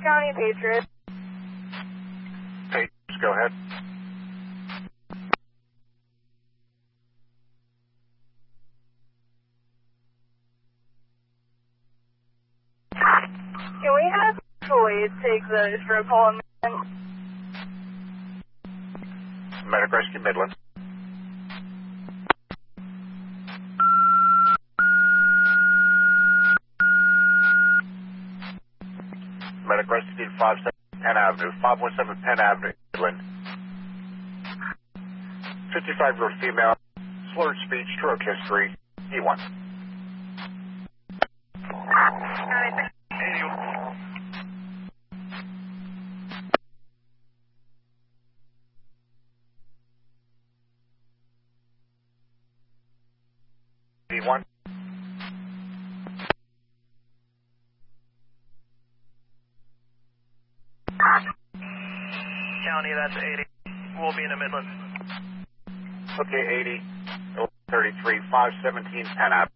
County, Patriots. Patriots, go ahead. Can we have Floyd take the stroke call in Midland? Medic Rescue Midland. Medic Rescue 57 Penn Avenue, 517 Penn Avenue, Midland. 55-year-old female, slurred speech, stroke history, E1. E1. County, that's 80. We'll be in the Midland. Okay, 80, 33, 517 Penn Avenue.